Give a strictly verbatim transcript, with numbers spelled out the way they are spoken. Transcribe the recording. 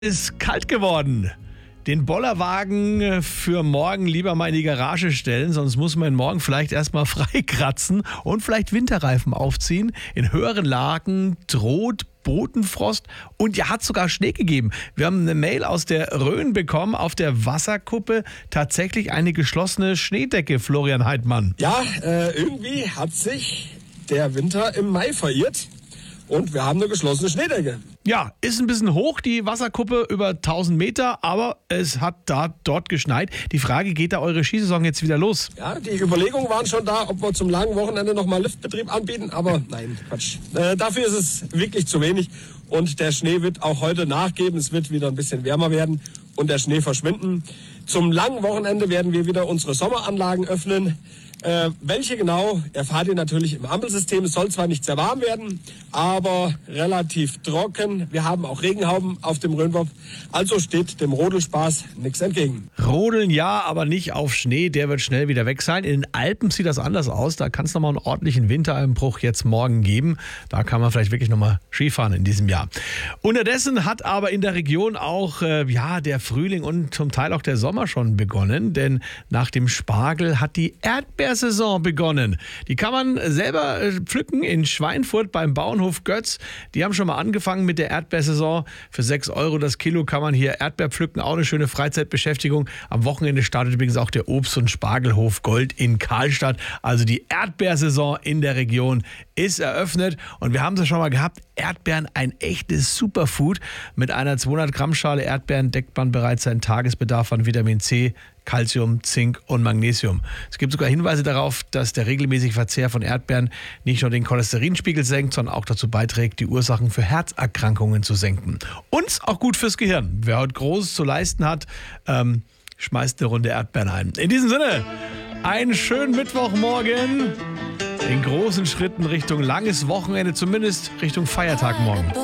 Ist kalt geworden. Den Bollerwagen für morgen lieber mal in die Garage stellen, sonst muss man morgen vielleicht erstmal freikratzen und vielleicht Winterreifen aufziehen. In höheren Lagen droht Bodenfrost und ja, hat sogar Schnee gegeben. Wir haben eine Mail aus der Rhön bekommen, auf der Wasserkuppe tatsächlich eine geschlossene Schneedecke, Florian Heidmann. Ja, äh, irgendwie hat sich der Winter im Mai verirrt und wir haben eine geschlossene Schneedecke. Ja, ist ein bisschen hoch, die Wasserkuppe, über tausend Meter, aber es hat da dort geschneit. Die Frage, geht da eure Skisaison jetzt wieder los? Ja, die Überlegungen waren schon da, ob wir zum langen Wochenende nochmal Liftbetrieb anbieten, aber nein, Quatsch. Äh, dafür ist es wirklich zu wenig und der Schnee wird auch heute nachgeben. Es wird wieder ein bisschen wärmer werden und der Schnee verschwinden. Zum langen Wochenende werden wir wieder unsere Sommeranlagen öffnen. Äh, welche genau, erfahrt ihr natürlich im Ampelsystem. Es soll zwar nicht sehr warm werden, aber relativ trocken. Wir haben auch Regenhauben auf dem Rhönbob, also steht dem Rodelspaß nichts entgegen. Rodeln ja, aber nicht auf Schnee, der wird schnell wieder weg sein. In den Alpen sieht das anders aus, da kann es nochmal einen ordentlichen Wintereinbruch jetzt morgen geben. Da kann man vielleicht wirklich nochmal Skifahren in diesem Jahr. Unterdessen hat aber in der Region auch äh, ja, der Frühling und zum Teil auch der Sommer schon begonnen, denn nach dem Spargel hat die Erdbeer Saison begonnen. Die kann man selber pflücken in Schweinfurt beim Bauernhof Götz. Die haben schon mal angefangen mit der Erdbeersaison. Für sechs Euro das Kilo kann man hier Erdbeer pflücken. Auch eine schöne Freizeitbeschäftigung. Am Wochenende startet übrigens auch der Obst- und Spargelhof Gold in Karlstadt. Also die Erdbeersaison in der Region ist eröffnet. Und wir haben es ja schon mal gehabt. Erdbeeren, ein echtes Superfood. Mit einer zweihundert Gramm Schale Erdbeeren deckt man bereits seinen Tagesbedarf an Vitamin C, Calcium, Zink und Magnesium. Es gibt sogar Hinweise darauf, dass der regelmäßige Verzehr von Erdbeeren nicht nur den Cholesterinspiegel senkt, sondern auch dazu beiträgt, die Ursachen für Herzerkrankungen zu senken. Und auch gut fürs Gehirn. Wer heute Großes zu leisten hat, ähm, schmeißt eine Runde Erdbeeren ein. In diesem Sinne, einen schönen Mittwochmorgen. In großen Schritten Richtung langes Wochenende, zumindest Richtung Feiertag morgen.